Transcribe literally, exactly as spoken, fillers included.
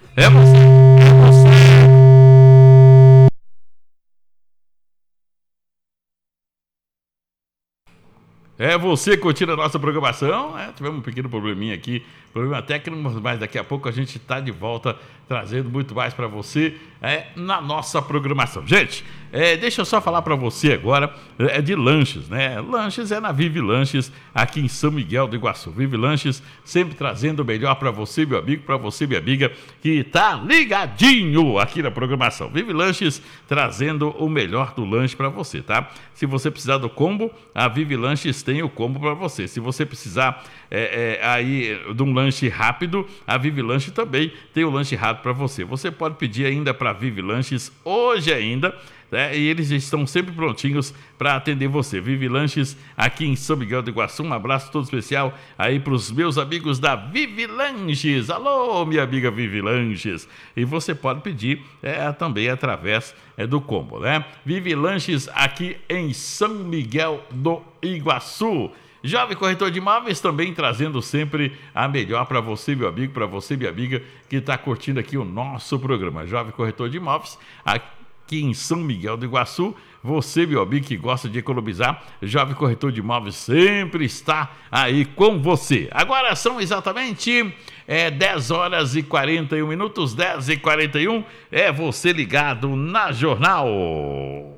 É você, é você. É você curtindo a nossa programação. É, tivemos um pequeno probleminha aqui, problema técnico, mas daqui a pouco a gente está de volta trazendo muito mais para você é, na nossa programação. Gente, é, deixa eu só falar para você agora é, de lanches, né? Lanches é na Vive Lanches, aqui em São Miguel do Iguaçu. Vive Lanches, sempre trazendo o melhor para você, meu amigo, para você, minha amiga, que tá ligadinho aqui na programação. Vive Lanches, trazendo o melhor do lanche para você, tá? Se você precisar do combo, a Vive Lanches tem o combo para você. Se você precisar é, é, aí de um lanche rápido, a Vive Lanches também tem o lanche rápido para você. Você pode pedir ainda para Vive Lanches hoje ainda, né? E eles estão sempre prontinhos para atender você. Vive Lanches aqui em São Miguel do Iguaçu. Um abraço todo especial aí para os meus amigos da Vive Lanches. Alô, minha amiga Vive Lanches. E você pode pedir é, também através é, do combo, né? Vive Lanches aqui em São Miguel do Iguaçu. Jovem Corretor de Imóveis também trazendo sempre a melhor para você, meu amigo, para você, minha amiga, que está curtindo aqui o nosso programa. Jovem Corretor de Imóveis, aqui em São Miguel do Iguaçu. Você, meu amigo, que gosta de economizar, Jovem Corretor de Imóveis sempre está aí com você. Agora são exatamente é, dez horas e quarenta e um minutos, dez e quarenta e um, é você ligado na Jornal.